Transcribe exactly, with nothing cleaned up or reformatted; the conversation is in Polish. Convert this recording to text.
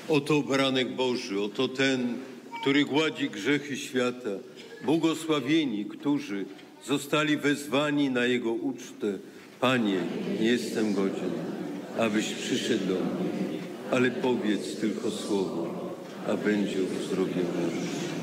Oto baranek Boży, oto ten, który gładzi grzechy świata. Błogosławieni, którzy zostali wezwani na Jego ucztę. Panie, nie jestem godzien, abyś przyszedł do mnie, ale powiedz tylko słowo, a będzie uzdrowiony.